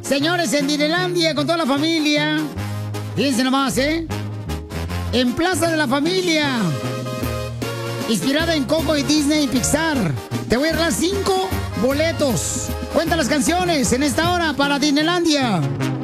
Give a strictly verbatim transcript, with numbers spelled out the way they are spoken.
Señores, en Disneylandia con toda la familia. Fíjense nomás, ¿eh? En Plaza de la Familia. Inspirada en Coco y Disney y Pixar. Te voy a regalar cinco boletos. Cuenta las canciones en esta hora para Disneylandia.